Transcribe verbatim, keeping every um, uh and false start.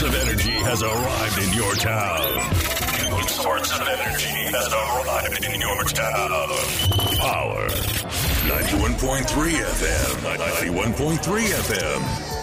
of energy has arrived in your town. New source of energy has arrived in your town. Power. ninety-one point three F M. ninety-one point three F M.